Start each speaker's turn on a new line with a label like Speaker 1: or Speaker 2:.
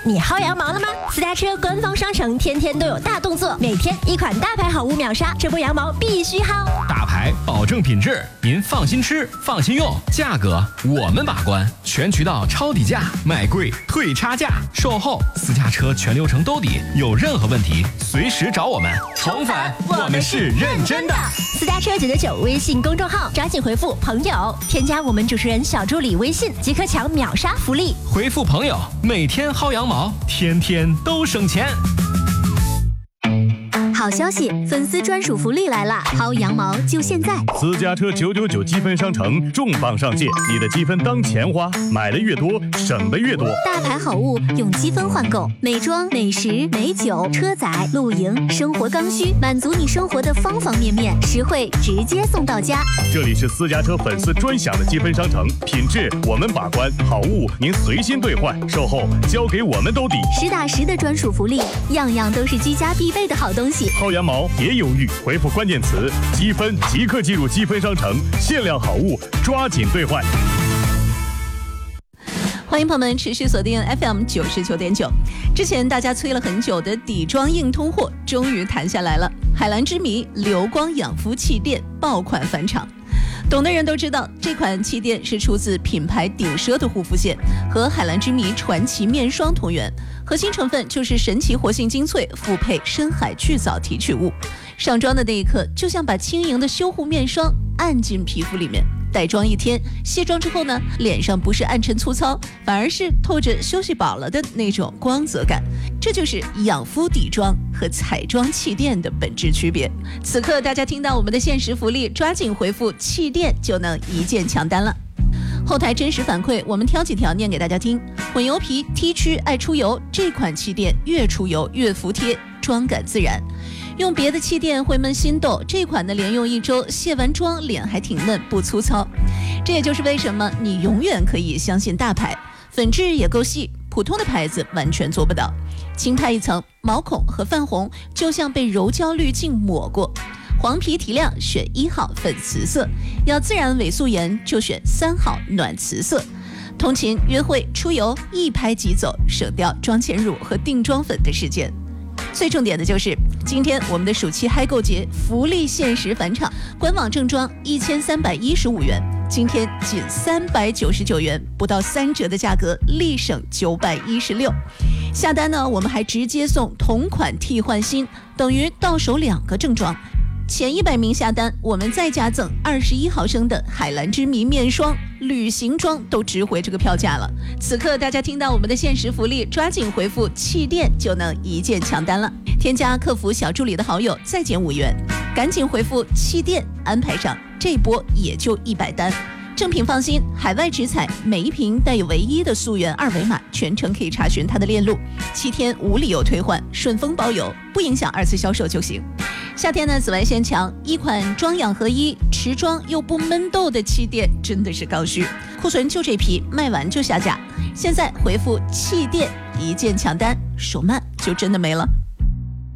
Speaker 1: 你薅羊毛了吗？私家车官方商城天天都有大动作，每天一款大牌好物秒杀，这波羊毛必须薅。
Speaker 2: 大牌保证品质，您放心吃，放心用，价格我们把关，全渠道抄底价，买贵退差价，售后私家车全流程兜底，有任何问题随时找我们。重返，我们是认真的。
Speaker 1: 私家车999微信公众号，抓紧回复朋友，添加我们主持人小助理微信，即可抢秒杀福利。
Speaker 2: 回复朋友，每天薅羊毛，天天都省钱。
Speaker 3: 好消息，粉丝专属福利来啦！薅羊毛就现在！
Speaker 4: 私家车999积分商城重磅上线，你的积分当钱花，买的越多，省的越多。
Speaker 3: 大牌好物用积分换购，美妆、美食、美酒、车载、露营、生活刚需，满足你生活的方方面面，实惠直接送到家。
Speaker 4: 这里是私家车粉丝专享的积分商城，品质我们把关，好物您随心兑换，售后交给我们兜底，
Speaker 3: 实打实的专属福利，样样都是居家必备的好东西。
Speaker 4: 薅羊毛别犹豫，回复关键词积分即刻进入积分商城，限量好物抓紧兑换。
Speaker 5: 欢迎朋友们持续锁定 FM 99.9。之前大家催了很久的底妆硬通货终于谈下来了，海蓝之谜流光养肤气垫爆款返场。懂的人都知道，这款气垫是出自品牌顶奢的护肤线，和海蓝之谜传奇面霜同源，核心成分就是神奇活性精粹复配深海巨藻提取物。上妆的那一刻，就像把轻盈的修护面霜按进皮肤里面。带妆一天，卸妆之后呢，脸上不是暗沉粗糙，反而是透着休息饱了的那种光泽感。这就是养肤底妆和彩妆气垫的本质区别。此刻大家听到我们的限时福利，抓紧回复气垫就能一键抢单了。后台真实反馈，我们挑几条念给大家听。混油皮 T 区爱出油，这款气垫越出油越服帖，妆感自然。用别的气垫会闷心痘，这款呢连用1周，卸完妆脸还挺嫩不粗糙。这也就是为什么你永远可以相信大牌，粉质也够细，普通的牌子完全做不到。轻拍一层，毛孔和泛红就像被柔焦滤镜抹过。黄皮提亮选1号粉瓷色，要自然伪素颜就选3号暖瓷色。通勤约会出游一拍即走，省掉妆前乳和定妆粉的时间。最重点的就是今天我们的暑期嗨购节福利限时返场，官网正装1315元，今天仅399元，不到3折的价格，立省916。下单呢，我们还直接送同款替换新，等于到手2个正装。前100名下单，我们再加赠21毫升的海蓝之谜面霜，旅行装都值回这个票价了。此刻大家听到我们的限时福利，抓紧回复气垫就能一键抢单了。添加客服小助理的好友再减5元，赶紧回复气垫安排上，这波也就100单。正品放心，海外直采，每一瓶带有唯一的溯源2维码，全程可以查询它的链路，7天无理由退换，顺丰包邮，不影响2次销售就行。夏天呢，紫外线强，一款妆养合一、持妆又不闷痘的气垫真的是刚需，库存就这批，卖完就下架。现在回复气垫一键抢单，手慢就真的没了。